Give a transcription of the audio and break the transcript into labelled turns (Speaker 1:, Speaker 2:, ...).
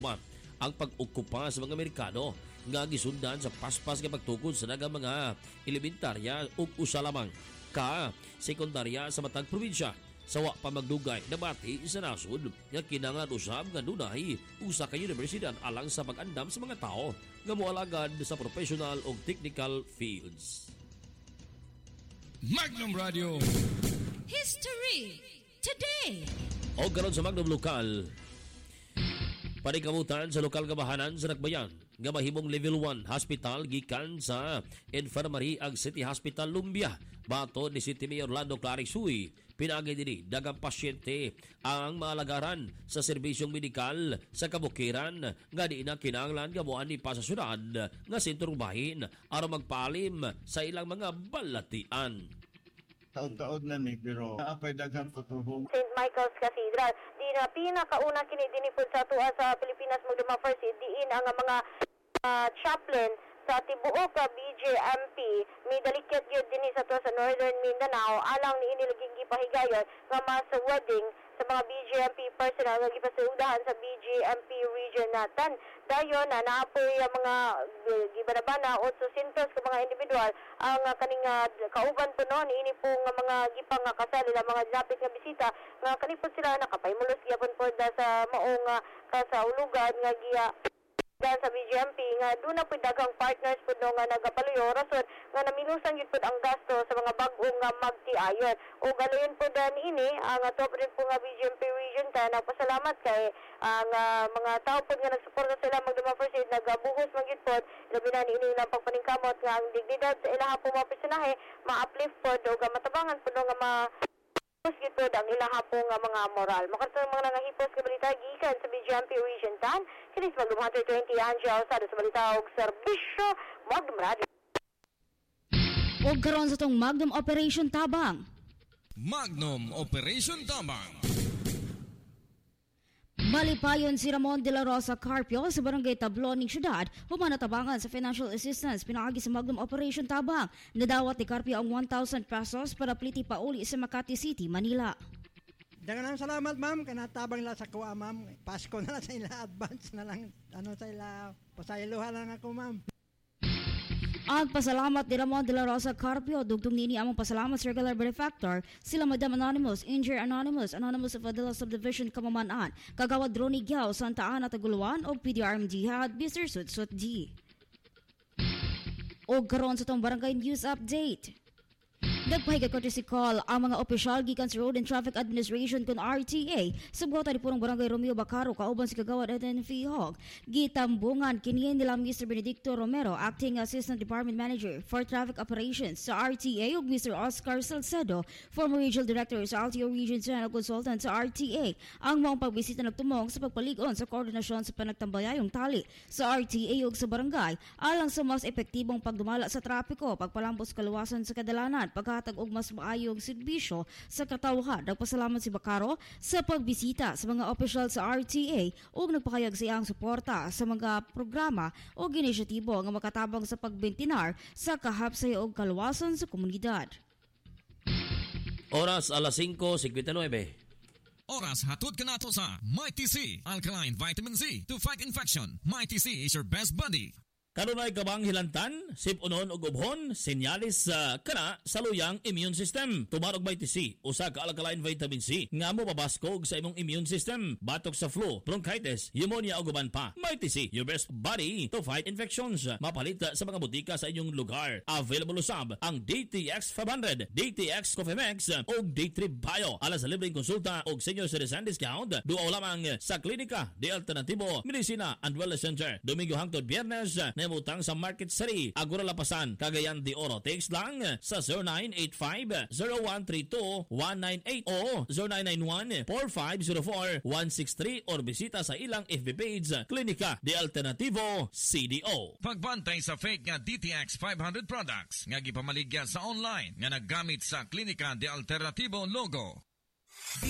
Speaker 1: ang pag-okupa sa mga Amerikano nga gisundan sa paspas nga pagtukod sa nagang mga elementarya ug usa lamang ka sekundarya sa matag probinsya. Sawa pa magdugay nabati sa nasod nga kinahanglan usab nga dunay usa ka universidad alang sa pag-andam sa mga tao nga moalagad sa professional ug technical fields.
Speaker 2: Magnum Radio
Speaker 3: History Today.
Speaker 1: O karon sa Magnum Lokal, panikamutan sa lokal kabahanan sa Nakbayan nga mahimong level 1 hospital gikan sa Infirmary ag City Hospital Lumbia. Bato ni City Mayor Lando Clarisuy, pinagi dini dagang pasyente ang maalagaran sa serbisyong medikal sa kabukiran nga di na kinahanglan gamuan ni pa sa syudad nga sentrong bahin aron magpalim sa ilang mga balatian.
Speaker 4: Taon-taon na ni pero apay daghang putubong.
Speaker 5: St. Michael's Cathedral di na pinakauna kini dinipod sa tuwa sa Pilipinas magdumang first diin ang mga chaplain sa tibuok ka BJMP may dalikyat yun din sa tuwa sa Northern Mindanao alang ni inilaging gipahigayon nga mas wedding sa mga BJMP personnel nga gipasudahan sa BJMP region natan. Dayon na naapoy ang mga gibanabana 800 ka mga individual ang kaning kauban po noon ini po nga mga gipang kasal ila mga lapit nga bisita nga kanipod sila nakapaymulos gyapon po sa maong kasaulugan nga giya sa BJMP nga doon na po dagang partners po nga nagapaluyo rason nga naminusan yun po ang gasto sa mga bagong nga magtiayon o galoyin po dan ini ang top rin po nga BJMP region ta nagpasalamat kay ang mga tao po nga nagsuporta sila magdumang first aid nagabuhos magyud po labi na ni ini ilang pagpaningkamot nga ang dignidad sa ilaha po mga personahe ma-uplift po o matabangan po nga gito ang ilaha po nga mga moral. Makartong mga nangahipos ka balita gikan sa BJMP Region 10. Kinis Magnum 120 Angel sa balita og serbisyo Magnum Radio.
Speaker 3: O karon sa tong Magnum Operation Tabang.
Speaker 2: Magnum Operation Tabang.
Speaker 3: Malipayon si Ramon de la Rosa Carpio sa barangay Tablon ng syudad human natabangan sa financial assistance pinaagi sa Magnum Operation Tabang. Nadawat ni Carpio ang 1,000 pesos para pliti pauli sa Makati City, Manila.
Speaker 6: Daghang salamat ma'am kanatabang la sa kuha ma'am. Pasko na lang sa ila advance na lang sa ila pasaylohan lang ako ma'am.
Speaker 3: Ang pasalamat ni Ramon de la Rosa Carpio, dugtong nini among pasalamat sa regular benefactor, sila Madam Anonymous, Injure Anonymous, Anonymous of Adela Subdivision Kamamanaan, Kagawad Ronnie Giao, Santa Ana Taguluan, o PDRM Jihad, Mr. Sutsut G. O karon sa tong barangay news update. Nagpahiga courtesy call ang mga opisyal gikan sa Road and Traffic Administration kun RTA sa buhatan ni purong barangay Romeo Bacaro kauban si Kagawad Eden Fihog. Gitambungan kini nila Mr. Benedicto Romero, Acting Assistant Department Manager for Traffic Operations sa RTA ug Mr. Oscar Salcedo, former Regional Director sa LTO Region 10 ug Consultant sa RTA. Ang maong pagbisita nagtumong sa pagpaligon sa koordinasyon sa panagtambayayong tali sa RTA ug sa barangay alang sa mas epektibong pagdumala sa trapiko, pagpalambos kaluwasan sa kadalanan, paghatag og mas maayong serbisyo sa katawhan. Nagpasalamat si Bacaro sa pagbisita sa mga opisyal sa RTA ug nagpakayag sa iyang suporta sa mga programa o inisyatibo nga makatabang sa pagbentinar sa kahapsay ug kaluwasan sa komunidad.
Speaker 1: Oras alas 5:59.
Speaker 2: Oras hatod ka nato sa Mighty C Alkaline Vitamin C to fight infection. Mighty C is your best buddy.
Speaker 1: Kanunay kabang hilantan, sipunon ug ubhon, senyalis sa kana sa luyang immune system. Tumarog Mighty C, usa ka alkaline vitamin C nga mo pabaskog sa imong immune system, batok sa flu, bronchitis, pneumonia ug uban pa. Mighty C, your best buddy to fight infections. Mapalita sa mga butika sa inyong lugar. Available usab ang DTX 500, DTX Coffee Max ug D3 Bio. Alas sa libreng konsulta ug senior citizen discount duaw lamang sa Klinika de Alternativo Medicina and Wellness Center. Domingo hangtod Biyernes nemutang sa Market City, Agora Lapasan, Cagayan de Oro. Text lang sa 0985-0132-198 o 0991-4504-163 or bisita sa ilang FB page Klinika de Alternativo CDO.
Speaker 2: Pagbantay sa fake nga DTX 500 products nga gipamaligya sa online nga naggamit sa Klinika de Alternativo logo.